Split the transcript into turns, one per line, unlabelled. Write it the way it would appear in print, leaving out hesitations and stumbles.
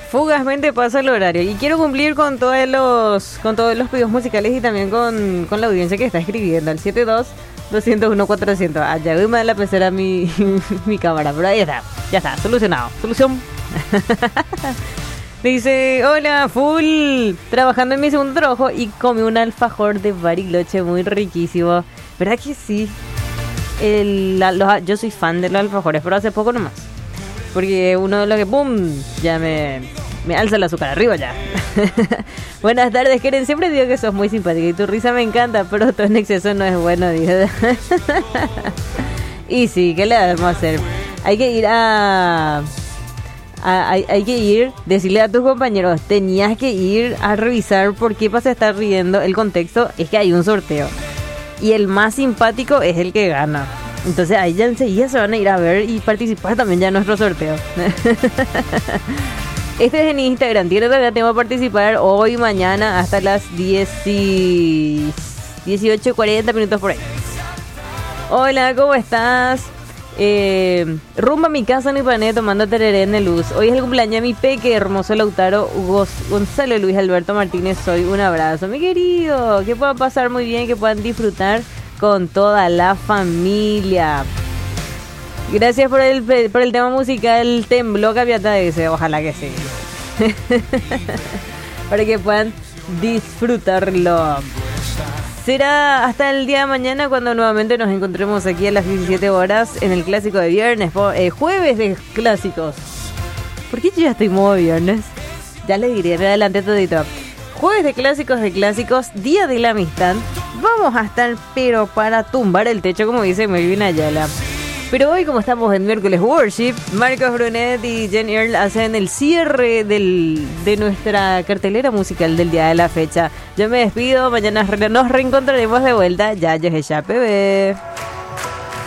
fugazmente pasa el horario y quiero cumplir con todos los pedidos musicales y también con la audiencia que está escribiendo al 72-201-400. Allá voy a la pecera mi cámara, pero ahí está, ya está, solucionado, solución. Dice, hola, full, trabajando en mi segundo trabajo y comí un alfajor de Bariloche muy riquísimo. ¿Verdad que sí? Yo soy fan de los alfajores, pero hace poco nomás. Porque uno de los que, ¡pum!, ya me alza el azúcar arriba ya. Buenas tardes, Keren. Siempre digo que sos muy simpática y tu risa me encanta, pero todo en exceso no es bueno, dije. Y sí, ¿qué le vamos a hacer? Hay que ir hay que ir, decirle a tus compañeros, tenías que ir a revisar por qué vas a estar riendo. El contexto es que hay un sorteo y el más simpático es el que gana. Entonces ahí ya enseguida se van a ir a ver y participar también ya en nuestro sorteo. Este es en Instagram. Todavía tengo que participar hoy, mañana, hasta las 18:40 minutos por ahí. Hola, ¿cómo estás? Rumbo a mi casa en Ipané tomando tereré en el luz. Hoy es el cumpleaños de mi peque, hermoso Lautaro Gonzalo Luis Alberto Martínez. Soy un abrazo, mi querido. Que puedan pasar muy bien, que puedan disfrutar con toda la familia. Gracias por el tema musical. Tembló Capiata ese, ojalá que sí. Para que puedan disfrutarlo. Será hasta el día de mañana cuando nuevamente nos encontremos aquí a las 17 horas en el clásico de viernes, jueves de clásicos. ¿Por qué yo ya estoy modo viernes? Ya le diré adelante todito. Jueves de clásicos, día de la amistad. Vamos a estar pero para tumbar el techo, como dice Melvin Ayala. Pero hoy, como estamos en miércoles Worship, Marcos Brunet y Jen Earl hacen el cierre de nuestra cartelera musical del día de la fecha. Yo me despido, mañana nos reencontraremos de vuelta. Ya, yo ya, bebé.